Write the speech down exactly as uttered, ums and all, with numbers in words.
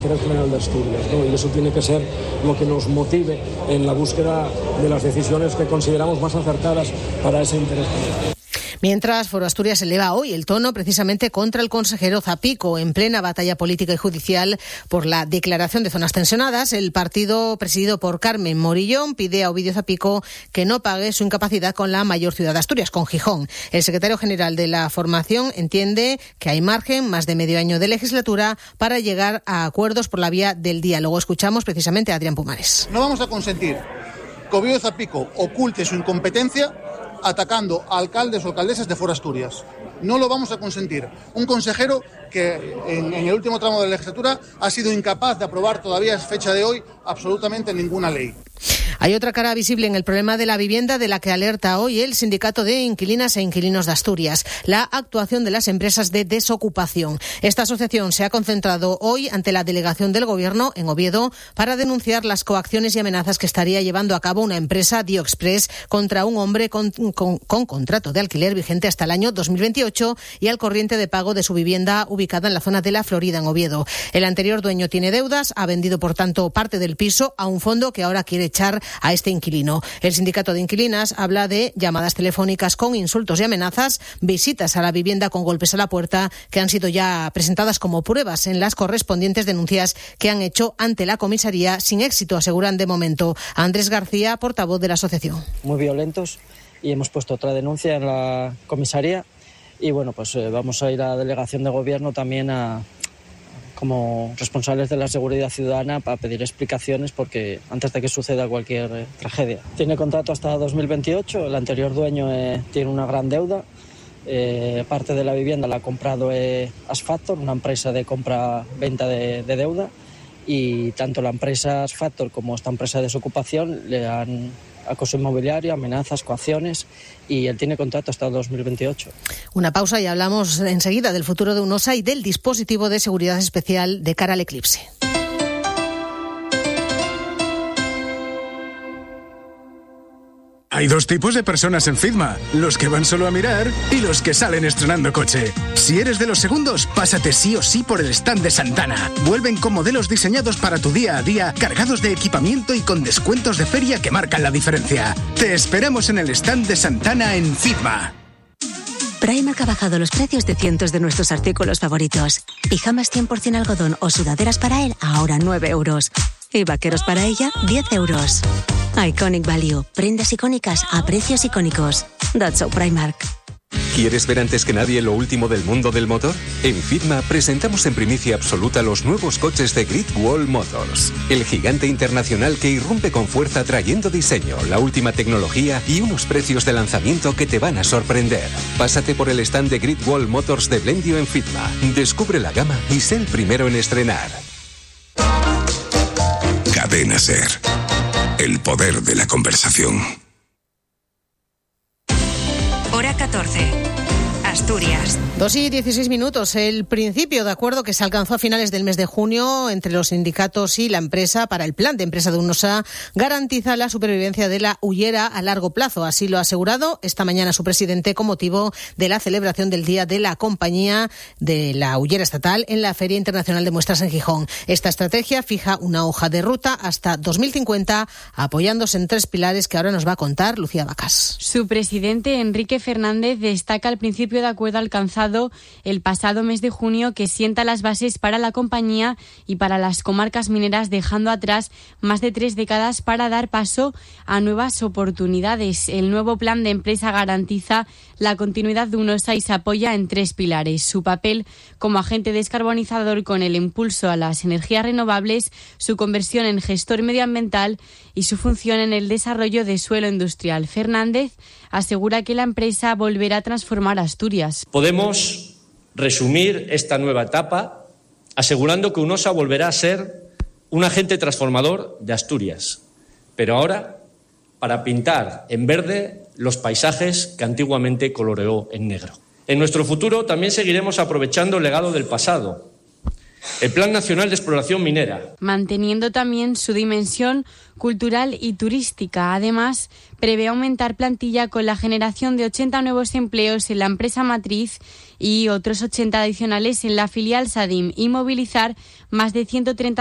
Interés general de Asturias, ¿no? Y eso tiene que ser lo que nos motive en la búsqueda de las decisiones que consideramos más acertadas para ese interés general. Mientras, Foro Asturias eleva hoy el tono precisamente contra el consejero Zapico. En plena batalla política y judicial por la declaración de zonas tensionadas, el partido presidido por Carmen Morillón pide a Ovidio Zapico que no pague su incapacidad con la mayor ciudad de Asturias, con Gijón. El secretario general de la formación entiende que hay margen, más de medio año de legislatura, para llegar a acuerdos por la vía del diálogo. Escuchamos precisamente a Adrián Pumares. No vamos a consentir que Ovidio Zapico oculte su incompetencia atacando a alcaldes o alcaldesas de Foro Asturias. No lo vamos a consentir. Un consejero que en, en el último tramo de la legislatura ha sido incapaz de aprobar todavía a fecha de hoy absolutamente ninguna ley. Hay otra cara visible en el problema de la vivienda de la que alerta hoy el Sindicato de Inquilinas e Inquilinos de Asturias, la actuación de las empresas de desocupación. Esta asociación se ha concentrado hoy ante la delegación del Gobierno en Oviedo para denunciar las coacciones y amenazas que estaría llevando a cabo una empresa, Dioexpress, contra un hombre con, con, con contrato de alquiler vigente hasta el año dos mil veintiocho y al corriente de pago de su vivienda ubicada en la zona de La Florida, en Oviedo. El anterior dueño tiene deudas, ha vendido, por tanto, parte del piso a un fondo que ahora quiere echar a este inquilino. El sindicato de inquilinas habla de llamadas telefónicas con insultos y amenazas, visitas a la vivienda con golpes a la puerta, que han sido ya presentadas como pruebas en las correspondientes denuncias que han hecho ante la comisaría, sin éxito, aseguran de momento. Andrés García, portavoz de la asociación. Muy violentos, y hemos puesto otra denuncia en la comisaría y bueno, pues eh, vamos a ir a la delegación de gobierno también a como responsables de la seguridad ciudadana para pedir explicaciones, porque antes de que suceda cualquier eh, tragedia. Tiene contrato hasta dos mil veintiocho, el anterior dueño eh, tiene una gran deuda, eh, parte de la vivienda la ha comprado eh, Asfactor, una empresa de compra-venta de, de deuda, y tanto la empresa Asfactor como esta empresa de desocupación le han acoso inmobiliario, amenazas, coacciones, y él tiene contrato hasta el dos mil veintiocho. Una pausa y hablamos enseguida del futuro de UNOSA y del dispositivo de seguridad especial de cara al eclipse. Hay dos tipos de personas en Fitma, los que van solo a mirar y los que salen estrenando coche. Si eres de los segundos, pásate sí o sí por el stand de Santana. Vuelven con modelos diseñados para tu día a día, cargados de equipamiento y con descuentos de feria que marcan la diferencia. Te esperamos en el stand de Santana en Fitma. Primark ha bajado los precios de cientos de nuestros artículos favoritos. Pijamas cien por ciento algodón o sudaderas para él, ahora nueve euros. Y vaqueros para ella, diez euros. Iconic Value. Prendas icónicas a precios icónicos. That's so Primark. ¿Quieres ver antes que nadie lo último del mundo del motor? En Fitma presentamos en primicia absoluta los nuevos coches de Great Wall Motors, el gigante internacional que irrumpe con fuerza trayendo diseño, la última tecnología y unos precios de lanzamiento que te van a sorprender. Pásate por el stand de Great Wall Motors de Blendio en Fitma. Descubre la gama y sé el primero en estrenar. Cadena SER. El poder de la conversación. Hora catorce. Asturias. Dos y dieciséis minutos. El principio de acuerdo que se alcanzó a finales del mes de junio entre los sindicatos y la empresa para el plan de empresa de UNOSA garantiza la supervivencia de la Hullera a largo plazo. Así lo ha asegurado esta mañana su presidente con motivo de la celebración del Día de la Compañía de la Hullera Estatal en la Feria Internacional de Muestras en Gijón. Esta estrategia fija una hoja de ruta hasta dos mil cincuenta apoyándose en tres pilares que ahora nos va a contar Lucía Vacas. Su presidente, Enrique Fernández, destaca el principio de acuerdo alcanzado el pasado mes de junio que sienta las bases para la compañía y para las comarcas mineras, dejando atrás más de tres décadas para dar paso a nuevas oportunidades. El nuevo plan de empresa garantiza la continuidad de UNOSA y se apoya en tres pilares: su papel como agente descarbonizador con el impulso a las energías renovables, su conversión en gestor medioambiental y su función en el desarrollo de suelo industrial. Fernández asegura que la empresa volverá a transformar Asturias. Podemos resumir esta nueva etapa asegurando que UNOSA volverá a ser un agente transformador de Asturias, pero ahora para pintar en verde los paisajes que antiguamente coloreó en negro. En nuestro futuro también seguiremos aprovechando el legado del pasado el Plan Nacional de Exploración Minera. Manteniendo también su dimensión cultural y turística. Además, prevé aumentar plantilla con la generación de ochenta nuevos empleos en la empresa matriz y otros ochenta adicionales en la filial Sadim y movilizar más de ciento treinta